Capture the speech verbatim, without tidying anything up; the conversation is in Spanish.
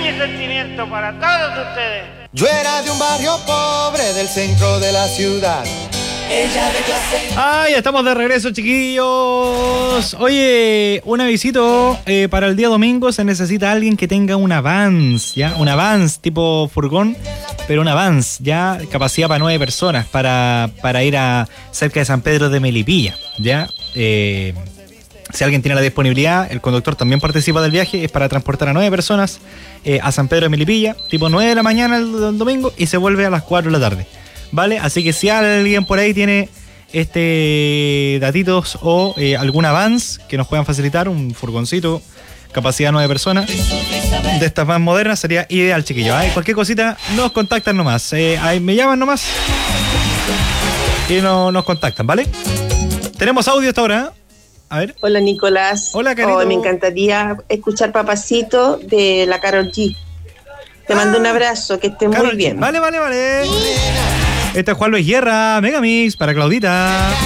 mi sentimiento para todos ustedes. Yo era de un barrio pobre del centro de la ciudad. Ella de clase. Ah, ya estamos de regreso, chiquillos. Oye, un avisito, eh, para el día domingo se necesita alguien que tenga una Vans, ¿ya? Una Vans tipo furgón, pero una Vans, ¿ya? Capacidad para nueve personas, para, para ir a cerca de San Pedro de Melipilla, ¿ya? Eh, si alguien tiene la disponibilidad, el conductor también participa del viaje, es para transportar a nueve personas eh, a San Pedro de Melipilla, tipo nueve de la mañana el, el domingo, y se vuelve a las cuatro de la tarde. ¿Vale? Así que si alguien por ahí tiene este datitos o eh, alguna Vans que nos puedan facilitar, un furgoncito, capacidad nueve personas, de estas Vans modernas, sería ideal, chiquillos. ¿eh? Cualquier cosita, nos contactan nomás. Eh, ahí me llaman nomás y no, nos contactan, ¿vale? Tenemos audio hasta ahora. A ver. Hola, Nicolás. Hola, Carito. Oh, me encantaría escuchar Papacito de la Karol G. Te ah, mando un abrazo, que estés muy bien. Vale, vale, vale. Este es Juan Luis Guerra, Megamix, para Claudita.